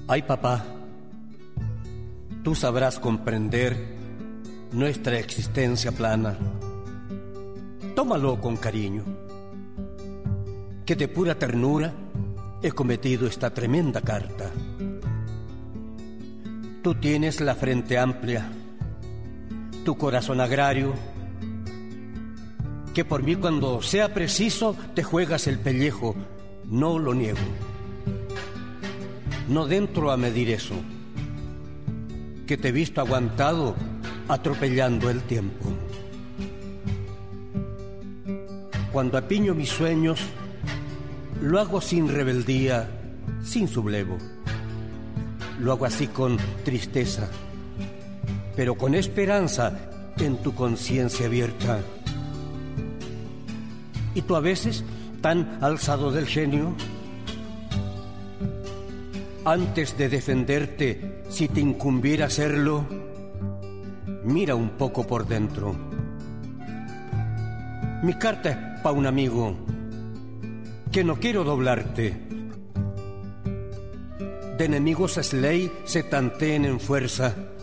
Ay, papá, tú sabrás comprender nuestra existencia plana. Tómalo con cariño, que de pura ternura he cometido esta tremenda carta. Tú tienes la frente amplia, tu corazón agrario, que por mí cuando sea preciso te juegas el pellejo, no lo niego. No dentro a medir eso, que te he visto aguantado atropellando el tiempo. Cuando apiño mis sueños, lo hago sin rebeldía, sin sublevo. Lo hago así con tristeza, pero con esperanza en tu conciencia abierta. Y tú a veces, tan alzado del genio, antes de defenderte, si te incumbiera hacerlo, mira un poco por dentro. Mi carta es pa' un amigo, que no quiero doblarte. De enemigos es ley se tanteen en fuerza,